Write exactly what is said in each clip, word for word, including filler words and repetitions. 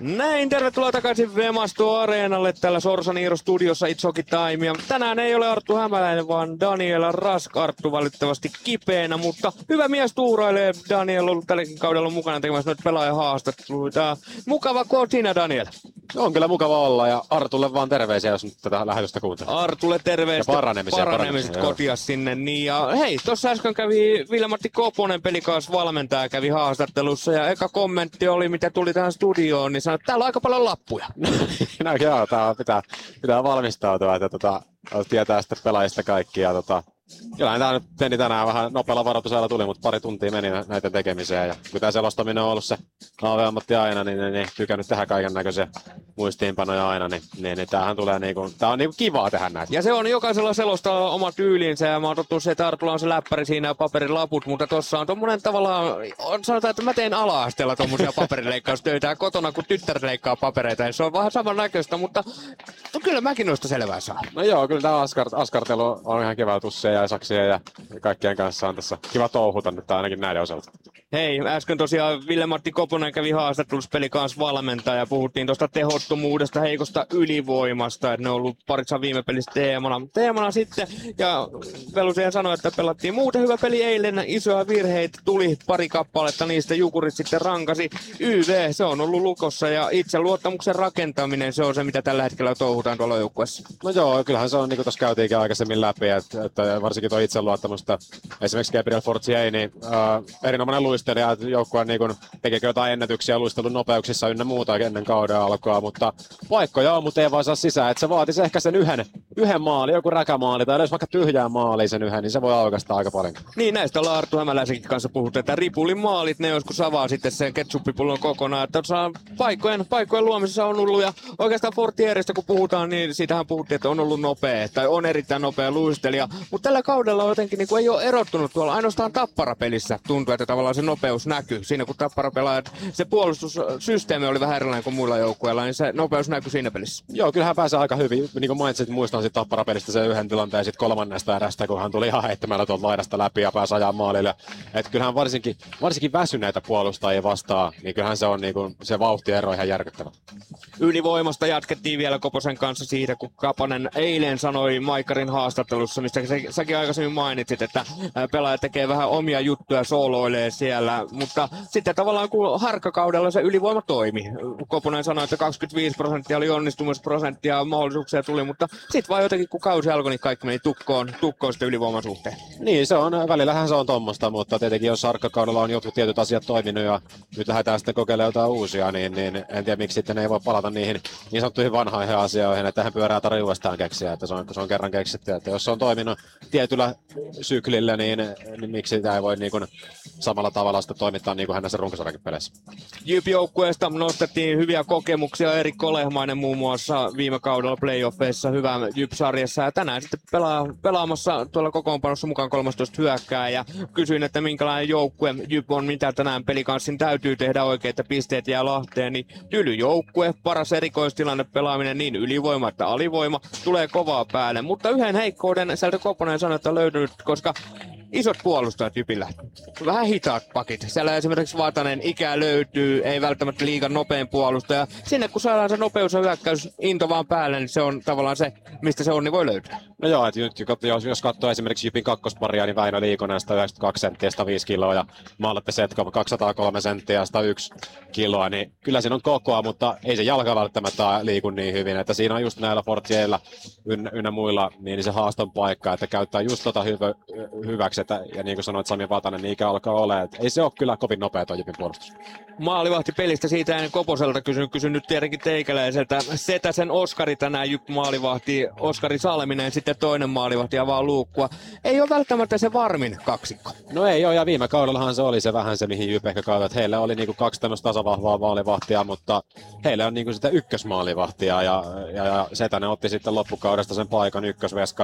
Näin, tervetuloa takaisin Vemasto Areenalle täällä Sorsan Iiro studiossa It's Hockey Time. Ja tänään ei ole Arttu Hämäläinen, vaan Daniela Rask. Arttu valitettavasti kipeänä, mutta hyvä mies tuurailee. Daniel on ollut tälläkin kaudella mukana tekemässä noita pelaajahaastatteluita. Mukava, kun oot siinä, Daniel? On kyllä mukava olla ja Artulle vaan terveisiä, jos nyt tätä lähetystä kuuntelee. Artulle terveistä. Ja paranemisia. Paranemiset kotia sinne. Niin ja hei, tossa äsken kävi Ville-Matti Koponen, pelikaas valmentaja, kävi haastattelussa ja eka kommentti oli, mitä tuli tähän studioon, niin sanoi, että täällä on aika paljon lappuja. No joo, tää pitää, pitää valmistautua, että tota, tietää sitten pelaajista kaikki ja tota, kyllähän tämä nyt meni tänään vähän nopealla varoitusajalla tuli, mutta pari tuntia meni näitä tekemiseen. Ja kun tämä selostaminen on ollut se A V-ammatti aina, niin, niin, niin tykännyt tehdä kaiken näköisiä muistiinpanoja aina, niin, niin, niin tämähän tulee niinku, tää on niinku kivaa tehdä näitä. Ja se on jokaisella selostaa oma tyylinsä ja mä oon tottunut se, että Artulla on se läppäri siinä ja paperilaput, mutta tossa on tommonen tavallaan, on, sanotaan, että mä teen ala-asteella tommosia paperileikkaustöitä ja kotona kun tyttär leikkaa papereita, niin se on vähän samannäköistä, mutta no, kyllä mäkin noista selvää saa. No joo, kyllä tämä askart, askartelu on ihan kivaa tusseja ja saksia ja kaikkien kanssa on tässä kiva touhuta nyt ainakin näiden osalta. Hei, äsken tosiaan Ville-Matti Koponen kävi haastattelussa pelikaas valmentaja ja puhuttiin tuosta tehottomuudesta, heikosta ylivoimasta, että ne on ollut parissa viime pelissä teemana. Teemana sitten, ja Velusien sanoi, että pelattiin muuten hyvä peli eilen, isoja virheitä tuli pari kappaletta, niistä Jukurit sitten rankasi. Y V, se on ollut lukossa ja itseluottamuksen rakentaminen, se on se, mitä tällä hetkellä touhutaan tuolla joukkueessa. No joo, kyllähän se on, niin kuin tuossa käytiinkin aikaisemmin läpi, että, että varsinkin tuo itseluottamusta, esimerkiksi Gabriel Fortier, niin äh, erinomainen luistelija, että joukkue niin tekee jotain ennätyksiä luistelun nopeuksissa ynnä muuta ennen kauden alkoa, mutta paikkoja on, mutta ei vaan saa sisään, että se vaatisi ehkä sen yhden, yhden maali, joku räkämaali tai jos vaikka tyhjää maali sen yhden, niin se voi aukastaa aika paljon. Niin, näistä ollaan Arttu Hämäläisenkin kanssa puhuttu, että ripulin maalit, ne joskus avaa sitten sen ketsuppipullon kokonaan, että paikkojen, paikkojen luomisessa on ollut, ja oikeastaan Fortierista kun puhutaan, niin siitähän puhuttiin, että on ollut nopea, tai on erittäin nopea luistelija, mutta tällä kaudella jotenkin niin kuin ei ole erottunut tuolla, ainoastaan Tappara-pelissä tuntuu, että tavallaan se nopeus näkyy. Siinä kun Tappara pelaa, se puolustussysteemi oli vähän erilainen kuin muilla joukkueilla, niin se nopeus näkyy siinä pelissä. Joo, kyllähän pääsee aika hyvin. Niin kuin mainitsit, muistan sitten Tappara-pelistä sen yhden tilanteen sitten kolmannesta erästä, kun hän tuli ihan heittämällä tuolta laidasta läpi ja pääsi ajaa maalille. Että kyllähän varsinkin, varsinkin väsyneitä puolustajia vastaan, niin kyllähän se on niin kuin, se vauhtiero ihan järkyttävä. Ylivoimasta jatkettiin vielä Koposen kanssa siitä, kun Kapanen eilen sanoi Maikkarin haastattelussa, mistä sä, säkin aikaisemmin mainitsit, että pelaaja tekee vähän omia juttuja, sooloilee siellä, mutta sitten tavallaan kun harkkakaudella se ylivoima toimi. Koponen sanoi, että kaksikymmentäviisi prosenttia oli onnistumisprosenttia ja mahdollisuuksia tuli, mutta sitten vaan jotenkin kun kausi alkoi, niin kaikki meni tukkoon, tukkoon sitten ylivoiman suhteen. Niin, se on, välillähän se on tommoista, mutta tietenkin jos harkkakaudella on jotkut tietyt asiat toiminut ja nyt lähdetään sitten kokeilemaan jotain uusia, niin, niin en tiedä miksi sitten ei voi palata niihin niin sanottuihin vanhoihin asioihin, että tähän pyörää tarvitse uudestaan keksiä, että se on, se on kerran keksitty, että jos se on toiminut tietyllä syklillä, niin, niin miksi sitä ei voi niin kuin samalla tavalla sitten toimittaa niin kuin hän näissä runkosarjakin peleissä. Jyp-joukkueesta nostettiin hyviä kokemuksia, Erik Kolehmainen muun muassa viime kaudella playoffeissa hyvä Jyp-sarjassa ja tänään sitten pelaa, pelaamassa tuolla kokoonpanossa mukaan kolmastoista hyökkää ja kysyin, että minkälainen joukkue Jyp on, mitä tänään pelikanssin täytyy tehdä oikeita pisteet jää Lahteen, niin tyly joukkue, paras erikoistilanne pelaaminen niin ylivoima että alivoima, tulee kovaa päälle, mutta yhden heikkouden sieltä Koponen sanoi, että on löytynyt, koska isot puolustajat Jypillä. Vähän hitaat pakit. Siellä esimerkiksi Vatanen ikä löytyy, ei välttämättä liigan nopein puolustaja. Sinne kun saadaan se nopeus ja hyökkäys into vaan päälle, niin se on tavallaan se, mistä se onni voi löytyä. No joo, että jos, jos katsoo esimerkiksi Jypin kakkosparia, niin Väinö Liikonen sata yhdeksänkymmentäkaksi senttiä, sata viisi kiloa ja Mallatte Setkov kaksisataakolme senttiä ja sata yksi kiloa, niin kyllä siinä on kokoa, mutta ei se jalka välttämättä liiku niin hyvin, että siinä on just näillä Fortierilla ynnä, ynnä muilla niin se haaston paikka, että käyttää just tota hyvä, hyväksi, että, ja niin kuin sanoit Sami Vatanen, niin ikä alkaa olemaan, että ei se ole kyllä kovin nopea tuo Jypin puolustus. Maalivahti pelistä siitä ennen Koposelta kysyn, kysyn nyt tietenkin teikäläiseltä. Setäsen Oskari tänään Jyp maalivahti, Oskari Salminen, sitten toinen maalivahti avaa luukkua. Ei ole välttämättä se varmin kaksikko. No ei ole, ja viime kaudellahan se oli se vähän se, mihin Jyp ehkä kautta, että heillä oli niinku kaksi tämmöistä tasavahvaa maalivahtia, mutta heillä on niinku sitä ykkösmaalivahtia, ja, ja, ja Setänen otti sitten loppukaudesta sen paikan ykkösveskana.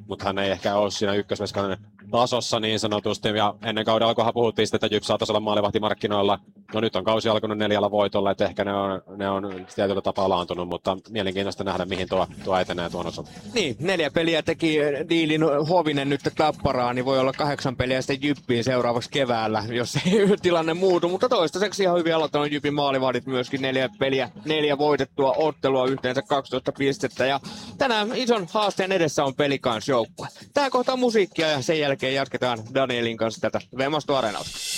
mutta hän ei ehkä ole siinä ykkösveskan tasossa niin sanotusti. Ja ennen kauden alkoihan puhuttiin sitten, että Jyp saattaisi olla maalivahtimarkkinoilla. No nyt on kausi alkanut neljällä voitolla, että ehkä ne on, ne on tietyllä tapaa laantunut, mutta mielenkiintoista nähdä, mihin tuo, tuo etenee tuon osalta. Niin, neljä peliä teki diilin Hovinen nyt Tapparaan, niin voi olla kahdeksan peliä sitten Jyppiin seuraavaksi keväällä, jos ei tilanne muutu. Mutta toistaiseksi ihan hyvin aloittanut Jypin maalivahdit myöskin neljä peliä, neljä voitettua ottelua, yhteensä kaksitoista pistettä. Ja tänään ison haasteen edessä on Pelikansjoukkue. Tähän kohtaan musiikkia ja sen jälkeen jatketaan Danielin kanssa tätä Vemasto Areenalta.